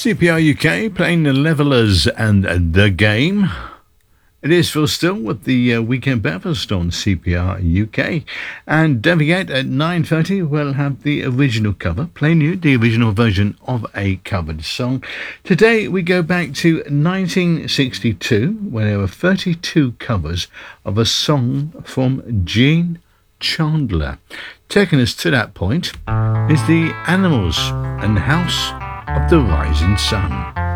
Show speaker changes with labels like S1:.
S1: CPR UK playing the Levelers and The Game. It is Phil Still with the Weekend Breakfast on CPR UK. And don't forget, at 9:30 we'll have the original cover, playing you the original version of a covered song. Today we go back to 1962, where there were 32 covers of a song from Gene Chandler. Taking us to that point is the Animals and House of the Rising Sun.